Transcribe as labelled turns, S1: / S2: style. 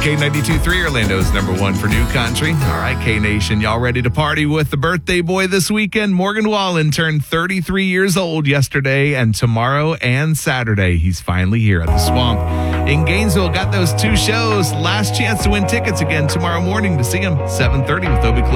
S1: K92.3, Orlando's number one for new country. All right, K-Nation, y'all ready to party with the birthday boy this weekend? Morgan Wallen turned 33 years old yesterday, and tomorrow and Saturday, he's finally here at the Swamp in Gainesville. Got those two shows. Last chance to win tickets again tomorrow morning to see him, 7:30 with Obie Close.